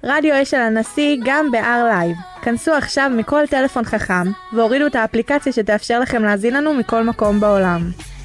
רדיו אשל הנשיא גם ב-R Live. כנסו עכשיו מכל טלפון חכם והורידו את האפליקציה שתאפשר לכם להזין לנו מכל מקום בעולם.